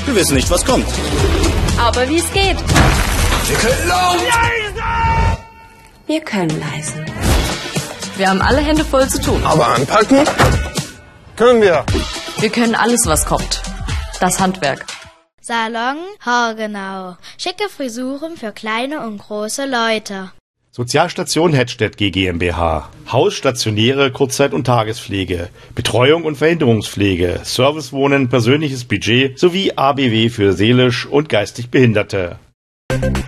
Wir wissen nicht, was kommt. Aber wie es geht. Wir können laut. Wir können leisen. Wir haben alle Hände voll zu tun. Aber anpacken können wir. Wir können alles, was kommt. Das Handwerk. Salon Haargenau. Schicke Frisuren für kleine und große Leute. Sozialstation Hettstedt GmbH. Haus, stationäre Kurzzeit- und Tagespflege, Betreuung und Verhinderungspflege, Servicewohnen, persönliches Budget sowie ABW für seelisch und geistig Behinderte.